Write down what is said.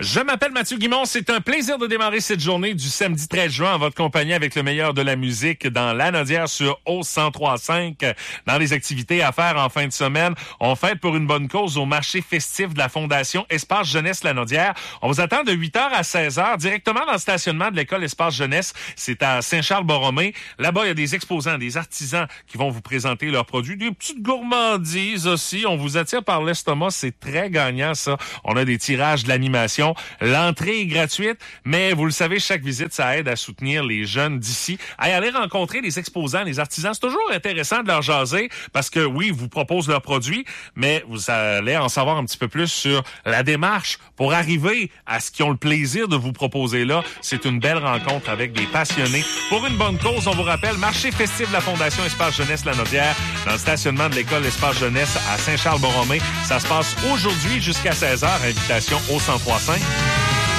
Je m'appelle Mathieu Guimond. C'est un plaisir de démarrer cette journée du samedi 13 juin en votre compagnie avec le meilleur de la musique dans Lanaudière sur O103.5. Dans les activités à faire en fin de semaine, on fête pour une bonne cause au marché festif de la Fondation Espace Jeunesse Lanaudière. On vous attend de 8h à 16h directement dans le stationnement de l'école Espace Jeunesse. C'est à Saint-Charles-Borromée. Là-bas, il y a des exposants, des artisans qui vont vous présenter leurs produits. Des petites gourmandises aussi. On vous attire par l'estomac. C'est très gagnant, ça. On a des tirages de l'animation. L'entrée est gratuite, mais vous le savez, chaque visite, ça aide à soutenir les jeunes d'ici. À aller rencontrer les exposants, les artisans, c'est toujours intéressant de leur jaser parce que oui, ils vous proposent leurs produits, mais vous allez en savoir un petit peu plus sur la démarche pour arriver à ce qu'ils ont le plaisir de vous proposer là. C'est une belle rencontre avec des passionnés. Pour une bonne cause, on vous rappelle, marché festif de la Fondation Espace Jeunesse Lanaudière dans le stationnement de l'école Espace Jeunesse à Saint-Charles-Borromée. Ça se passe aujourd'hui jusqu'à 16h. Invitation au 103.5.